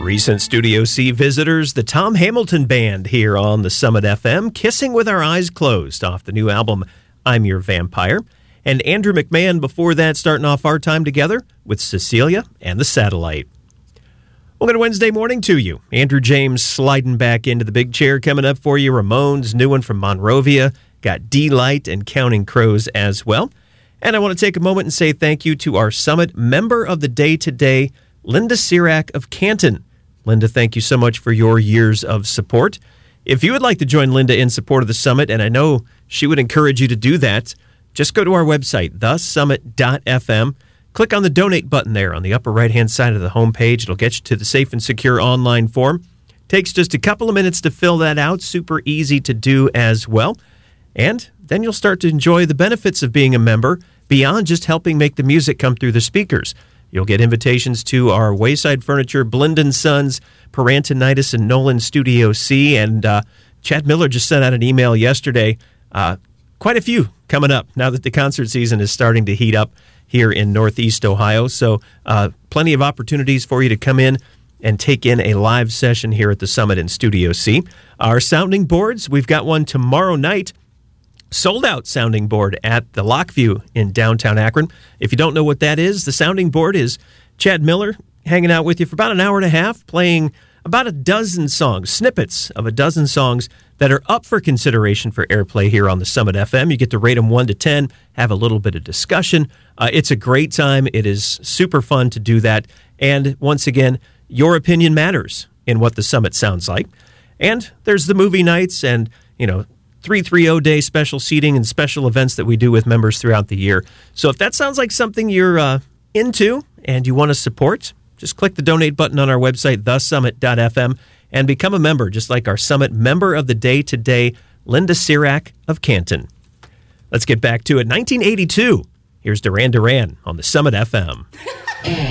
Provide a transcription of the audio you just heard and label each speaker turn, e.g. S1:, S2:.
S1: Recent Studio C visitors, the Tom Hamilton Band here on the Summit FM, Kissing with Our Eyes Closed off the new album, I'm Your Vampire. And Andrew McMahon before that, starting off our time together with Cecilia and the Satellite. Well, good Wednesday morning to you. Andrew James sliding back into the big chair coming up for you. Ramones, new one from Monrovia. Got D-Light and Counting Crows as well. And I want to take a moment and say thank you to our Summit member of the day today, Linda Sirac of Canton. Linda, thank you so much for your years of support. If you would like to join Linda in support of the Summit, and I know she would encourage you to do that, just go to our website, thesummit.fm. Click on the donate button there on the upper right-hand side of the homepage. It'll get you to the safe and secure online form. Takes just a couple of minutes to fill that out. Super easy to do as well. And then you'll start to enjoy the benefits of being a member beyond just helping make the music come through the speakers. You'll get invitations to our Wayside Furniture, Blinden Sons, Parantonitis, and Nolan Studio C. And Chad Miller just sent out an email yesterday. Quite a few coming up now that the concert season is starting to heat up here in Northeast Ohio. So plenty of opportunities for you to come in and take in a live session here at the Summit in Studio C. Our sounding boards, we've got one tomorrow night. Sold-out sounding board at the Lockview in downtown Akron. If you don't know what that is, the sounding board is Chad Miller hanging out with you for about an hour and a half, playing about a dozen songs, snippets of a dozen songs that are up for consideration for airplay here on the Summit FM. You get to rate them 1 to 10, have a little bit of discussion. It's a great time. It is super fun to do that. And once again, your opinion matters in what the Summit sounds like. And there's the movie nights and, 330-day special seating and special events that we do with members throughout the year. So if that sounds like something you're into and you want to support, just click the donate button on our website, thesummit.fm, and become a member, just like our Summit member of the day today, Linda Sirac of Canton. Let's get back to it. 1982. Here's Duran Duran on the Summit FM.